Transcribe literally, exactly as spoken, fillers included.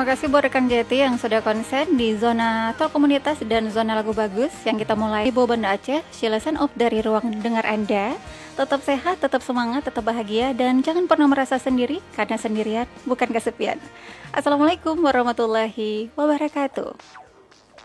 Terima kasih buat rekan Jeti yang sudah konsen di zona talk komunitas dan zona lagu bagus yang kita mulai Bo Banda Aceh, Silasan Off dari ruang dengar Anda. Tetap sehat, tetap semangat, tetap bahagia, dan jangan pernah merasa sendiri karena sendirian bukan kesepian. Assalamualaikum warahmatullahi wabarakatuh.